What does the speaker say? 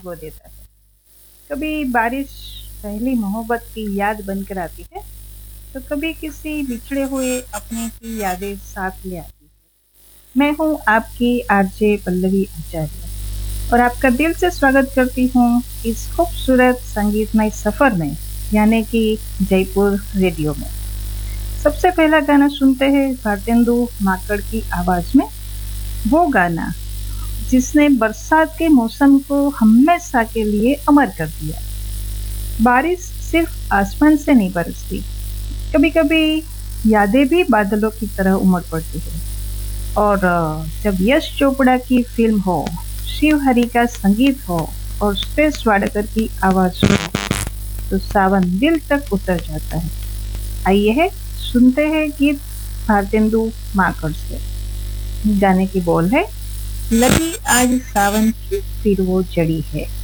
भिगो देता है। कभी बारिश पहली मोहब्बत की याद बनकर आती है, तो कभी किसी बिछड़े हुए अपने की यादें साथ ले आती है। मैं हूँ आपकी आरजे पल्लवी आचार्य और आपका दिल से स्वागत करती हूँ इस खूबसूरत संगीतमय सफर में, यानी कि जयपुर रेडियो में। सबसे पहला गाना सुनते हैं भारतेंदु माकड़ की आवाज में, वो गाना जिसने बरसात के मौसम को हमेशा के लिए अमर कर दिया। बारिश सिर्फ आसमान से नहीं बरसती, कभी कभी यादें भी बादलों की तरह उमड़ पड़ती है। और जब यश चोपड़ा की फिल्म हो, शिव हरि का संगीत हो और सुरेश वाडकर की आवाज हो, तो सावन दिल तक उतर जाता है। आइए है सुनते हैं गीत भारतेंदु माकड़ से। गाने की बोल है, लगी आज सावन की फिर वो जड़ी है।